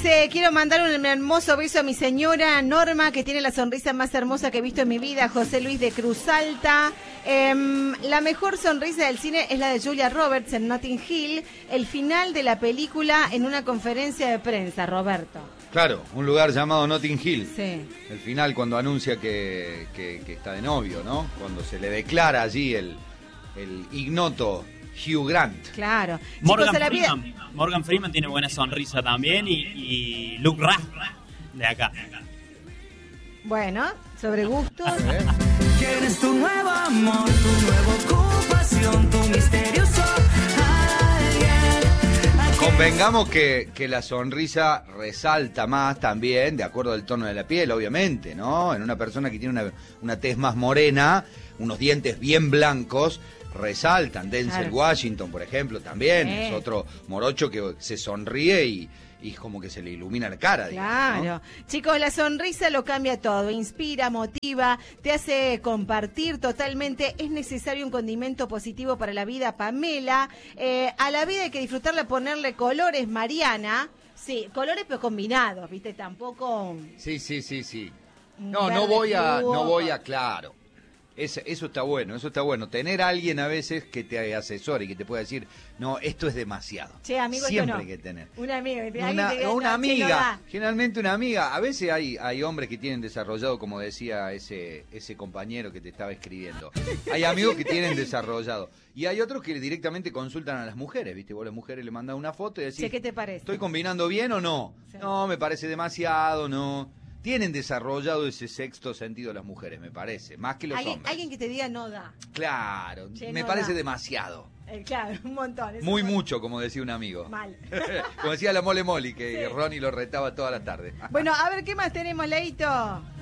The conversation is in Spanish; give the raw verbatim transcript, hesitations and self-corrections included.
Dice, quiero mandar un hermoso beso a mi señora Norma, que tiene la sonrisa más hermosa que he visto en mi vida, José Luis de Cruz Alta. Eh, la mejor sonrisa del cine es la de Julia Roberts en Notting Hill, el final de la película en una conferencia de prensa, Roberto. Claro, un lugar llamado Notting Hill. Sí. El final cuando anuncia que, que, que está de novio, ¿no? Cuando se le declara allí el, el ignoto Hugh Grant. Claro. Morgan, Chicos, a la vida... Freeman, Morgan Freeman tiene buena sonrisa también y, y Luke Raff de acá. Bueno, sobre gustos. ¿Quién es tu nuevo amor, tu nueva ocupación, tu misterioso alguien? Convengamos que, que la sonrisa resalta más también, de acuerdo al tono de la piel, obviamente, ¿no? En una persona que tiene una, una tez más morena, unos dientes bien blancos, resaltan. Denzel Claro. Washington, por ejemplo, también Sí. es otro morocho que se sonríe y, y como que se le ilumina la cara. Claro. digamos, ¿no? Chicos, la sonrisa lo cambia todo. Inspira, motiva, te hace compartir totalmente. Es necesario un condimento positivo para la vida, Pamela. Eh, a la vida hay que disfrutarla, ponerle colores, Mariana. Sí, colores pero combinados, ¿viste? Tampoco... Sí, sí, sí, sí. un No, no verde voy a, fluo. no voy a, claro. Es, eso está bueno, eso está bueno. Tener a alguien a veces que te asesore y que te pueda decir, no, esto es demasiado. Che, amigo, Siempre esto no. hay que tener. Una amiga. alguien Una, te diga, una no, che, no amiga, da. generalmente una amiga. A veces hay, hay hombres que tienen desarrollado, como decía ese, ese compañero que te estaba escribiendo. Hay amigos que tienen desarrollado. Y hay otros que directamente consultan a las mujeres, ¿viste? Vos a las mujeres le mandás una foto y decís, Che, ¿qué te parece? ¿estoy combinando bien o no? Sí. No, me parece demasiado, no. Tienen desarrollado ese sexto sentido las mujeres, me parece, más que los Alguien, hombres. alguien que te diga no da. Claro, Che, me no parece da. demasiado. Eh, claro, un montón. es Muy un montón. mucho, como decía un amigo. Mal. Como decía la Mole Moli, que Sí. Ronnie lo retaba toda la tarde. Bueno, a ver, ¿qué más tenemos, Leito?